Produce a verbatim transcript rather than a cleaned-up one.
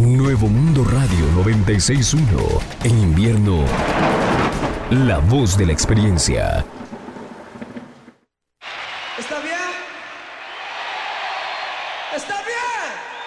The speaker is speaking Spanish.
Nuevo Mundo Radio noventa y seis punto uno. En invierno, la voz de la experiencia. ¿Está bien? ¿Está bien?